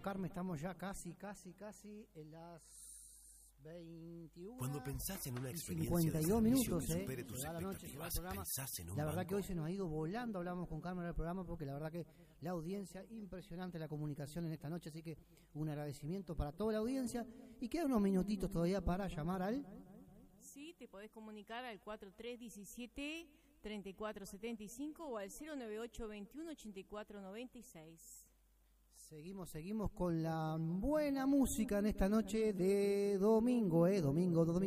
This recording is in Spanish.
Carmen, estamos ya casi en las 21. Cuando pensás en una experiencia 52 minutos, que supere tus llega la noche, llega el programa. pensás en un La verdad banco. que hoy se nos ha ido volando, hablamos con Carmen del programa, porque la verdad que la audiencia, impresionante la comunicación en esta noche, así que un agradecimiento para toda la audiencia, y quedan unos minutitos todavía para llamar al... Sí, te podés comunicar al 4317-3475 o al 098-21-8496. Seguimos con la buena música en esta noche de domingo, domingo.